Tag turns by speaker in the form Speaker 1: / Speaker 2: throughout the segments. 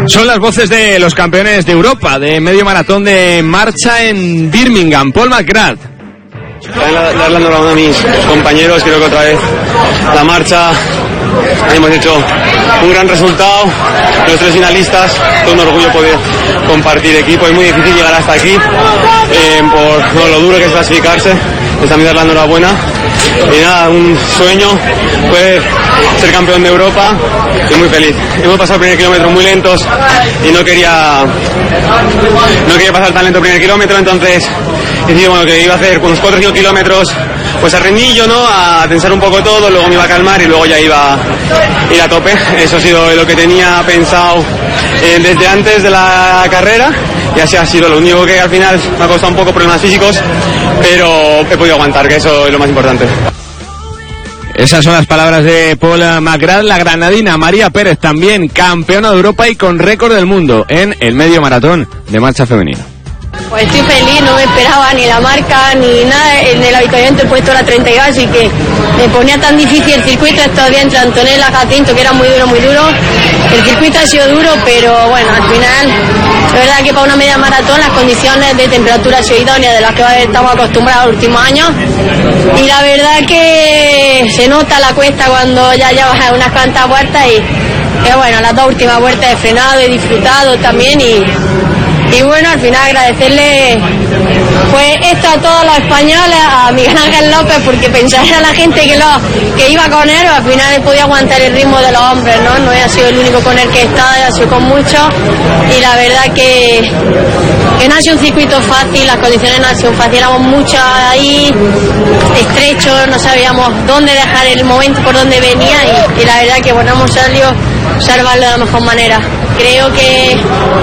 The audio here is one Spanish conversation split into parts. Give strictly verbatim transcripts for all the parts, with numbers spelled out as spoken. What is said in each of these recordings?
Speaker 1: Son las voces de los campeones de Europa de medio maratón de marcha en Birmingham. Paul McGrath.
Speaker 2: Darle la enhorabuena a mis compañeros, creo que otra vez la marcha hemos hecho un gran resultado, los tres finalistas, todo un orgullo poder compartir equipo, es muy difícil llegar hasta aquí eh, por no, lo duro que es clasificarse, es también dar la enhorabuena y nada, un sueño poder ser campeón de Europa, estoy muy feliz, hemos pasado el primer kilómetro muy lentos y no quería no quería pasar tan lento el primer kilómetro, entonces decidí bueno, que iba a hacer unos cuatro o cinco kilómetros pues a rendillo, ¿no? A tensar un poco todo, luego me iba a calmar y luego ya iba a ir a tope. Eso ha sido lo que tenía pensado eh, desde antes de la carrera y así ha sido. Lo único que al final me ha costado un poco problemas físicos, pero he podido aguantar, que eso es lo más importante.
Speaker 1: Esas son las palabras de Paul McGrath. La granadina María Pérez, también campeona de Europa y con récord del mundo en el medio maratón de marcha femenino.
Speaker 3: Pues estoy feliz, no me esperaba ni la marca ni nada. En el avituallamiento he puesto la treinta y dos, así que me ponía tan difícil el circuito estos días entre Antonella y Jacinto, que era muy duro, muy duro. El circuito ha sido duro, pero bueno, al final, es verdad que para una media maratón las condiciones de temperatura han sido idóneas, de las que estamos acostumbrados los últimos años. Y la verdad que se nota la cuesta cuando ya llevas unas cuantas vueltas y que bueno, las dos últimas vueltas he frenado, he disfrutado también y... Y bueno, al final agradecerle pues esto a todos los españoles, a Miguel Ángel López, porque pensaba a la gente que lo que iba con él, al final he podido aguantar el ritmo de los hombres, ¿no? No he sido el único con el que he estado, he sido con muchos, y la verdad que, que no ha sido un circuito fácil, las condiciones no han sido fáciles, éramos muchos ahí, estrechos, no sabíamos dónde dejar el momento, por dónde venía, y, y la verdad que bueno, hemos salido salvarlo de la mejor manera. Creo que,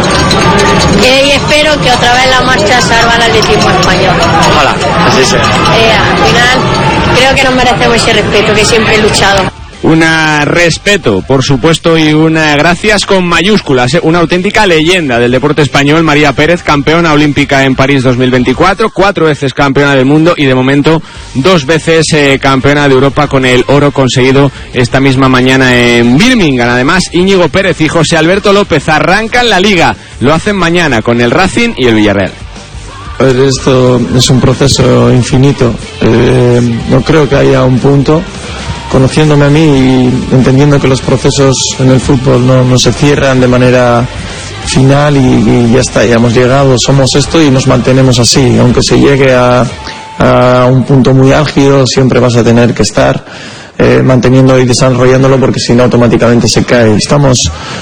Speaker 3: que y espero que otra vez la marcha salva al atletismo español.
Speaker 2: Ojalá, así sea.
Speaker 3: Eh, al final creo que nos merecemos ese respeto que siempre he luchado.
Speaker 1: Un respeto, por supuesto, y una gracias con mayúsculas, ¿eh? Una auténtica leyenda del deporte español, María Pérez, campeona olímpica en París dos mil veinticuatro, cuatro veces campeona del mundo y de momento dos veces eh, campeona de Europa con el oro conseguido esta misma mañana en Birmingham. Además, Íñigo Pérez y José Alberto López arrancan la liga, lo hacen mañana con el Racing y el Villarreal.
Speaker 4: Pues esto es un proceso infinito, eh, no creo que haya un punto. Conociéndome a mí y entendiendo que los procesos en el fútbol no, no se cierran de manera final y, y ya está, ya hemos llegado, somos esto y nos mantenemos así. Aunque se llegue a, a un punto muy álgido, siempre vas a tener que estar eh, manteniendo y desarrollándolo porque si no automáticamente se cae. Estamos